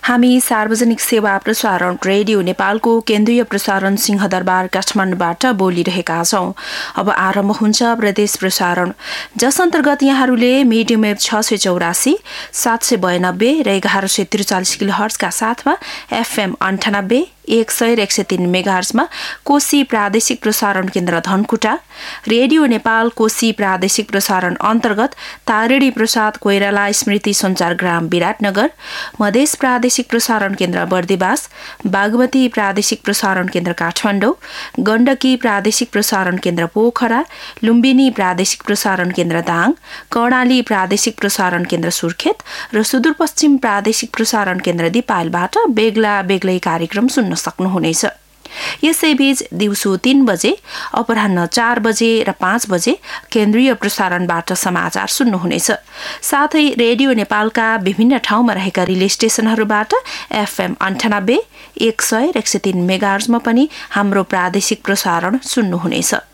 हामी सार्वजनिक सेवा प्रसारण रेडियो नेपालको केन्द्रीय प्रसारण सिंहदरबार काठमाडौँबाट बोलिरहेका छौं। अब आरम्भ हुन्छ प्रदेश प्रसारण, जस अन्तर्गत यहाँहरूले मिडियम वेभ 684, 792 र 1143 किलोहर्जका साथमा एफएम 98, 100 र 103 मेगाहर्जमा कोशी प्रादेशिक प्रसारण केन्द्र धनकुटा, रेडियो नेपाल कोशी प्रादेशिक प्रसारण अन्तर्गत तारिणी प्रसाद कोइराला स्मृति सञ्चार ग्राम विराटनगर, मधेस प्रादेशिक प्रसारण केन्द्र बर्दिवास, बागमती प्रादेशिक प्रसारण केन्द्र काठमाडौँ, गण्डकी प्रादेशिक प्रसारण केन्द्र पोखरा, लुम्बिनी प्रादेशिक प्रसारण केन्द्र दाङ, कर्णाली प्रादेशिक प्रसारण केन्द्र सुर्खेत र सुदूरपश्चिम प्रादेशिक प्रसारण केन्द्र दिपायलबाट बेग्ला बेग्लै कार्यक्रम सुन्न सक्नुहुनेछ। यसैबीच दिउँसो 3 बजे, अपराह्न 4 बजे र 5 बजे केन्द्रीय प्रसारणबाट समाचार सुन्नुहुनेछ। साथै रेडियो नेपालका विभिन्न ठाउँमा रहेका रिले स्टेशनहरूबाट एफएम 98, 100 र 103 मेगाहर्जमा पनि हाम्रो प्रादेशिक प्रसारण सुन्नुहुनेछ।